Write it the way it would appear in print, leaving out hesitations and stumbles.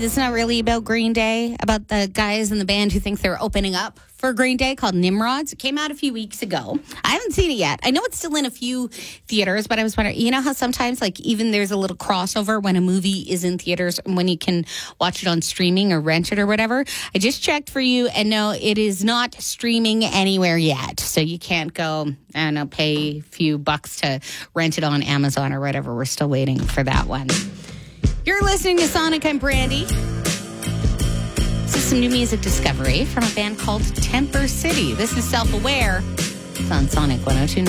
this is not really about Green Day, about the guys in the band who think they're opening up for Green Day called Nimrods. It came out a few weeks ago. I haven't seen it yet. I know it's still in a few theaters, but I was wondering, you know how sometimes like even there's a little crossover when a movie is in theaters and when you can watch it on streaming or rent it or whatever. I just checked for you and no, it is not streaming anywhere yet. So you can't go, I don't know, pay a few bucks to rent it on Amazon or whatever. We're still waiting for that one. You're listening to Sonic and Brandy. This is some new music discovery from a band called Temper City. This is Self-Aware. It's on Sonic 102.9.